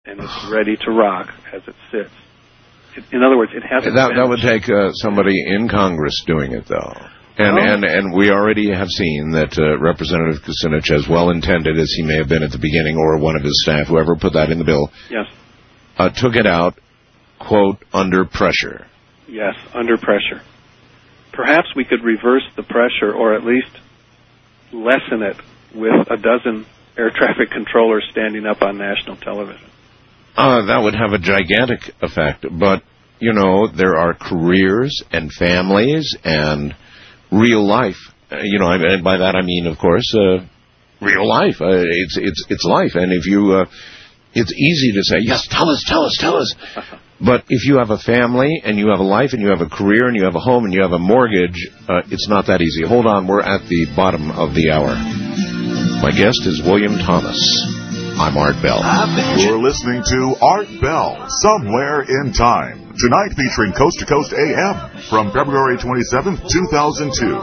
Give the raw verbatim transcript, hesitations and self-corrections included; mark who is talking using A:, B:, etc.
A: and it's ready to rock as it sits. It, in other words, it hasn't...
B: That, that would take uh, somebody in Congress doing it, though. And,
A: oh.
B: and, and we already have seen that uh, Representative Kucinich, as well-intended as he may have been at the beginning, or one of his staff, whoever put that in the bill,
A: yes,
B: uh, took it out, quote, under pressure.
A: Yes, under pressure. Perhaps we could reverse the pressure, or at least lessen it, with a dozen air traffic controllers standing up on national television.
B: Uh, that would have a gigantic effect. But, you know, there are careers and families and real life. Uh, you know, and by that I mean, of course, uh, real life. Uh, it's it's it's life. And if you, uh, it's easy to say, yes, tell us, tell us, tell us. But if you have a family and you have a life and you have a career and you have a home and you have a mortgage, uh, it's not that easy. Hold on, we're at the bottom of the hour. My guest is William Thomas. I'm Art Bell.
C: You're listening to Art Bell, Somewhere in Time. Tonight featuring Coast to Coast A M from February twenty-seventh, two thousand two.